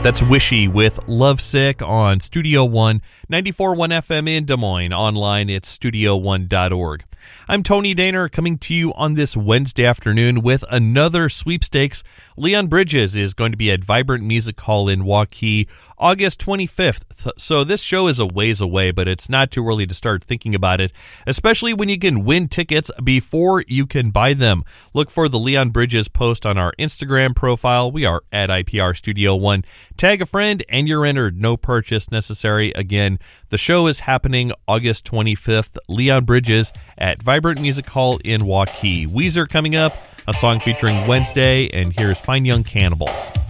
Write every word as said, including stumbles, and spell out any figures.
That's Wishy with Lovesick on Studio One, ninety-four point one F M in Des Moines. Online, it's studio one dot org. I'm Tony Daner, coming to you on this Wednesday afternoon with another sweepstakes. Leon Bridges is going to be at Vibrant Music Hall in Waukee August twenty-fifth. So this show is a ways away, but it's not too early to start thinking about it, especially when you can win tickets before you can buy them. Look for the Leon Bridges post on our Instagram profile. We are at I P R Studio One. Tag a friend and you're entered. No purchase necessary. Again, the show is happening August twenty-fifth. Leon Bridges at Vibrant Music Hall in Waukee. Weezer coming up, a song featuring Wednesday, and here's Fine Young Cannibals.